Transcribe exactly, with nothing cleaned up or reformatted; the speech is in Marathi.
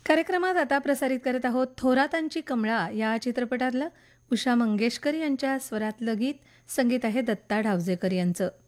कार्यक्रमात आता प्रसारित करत आहोत थोरातांची कमळा या चित्रपटातलं उषा मंगेशकर यांच्या स्वरातलं गीत. संगीत आहे दत्ता ढावजेकर यांचं.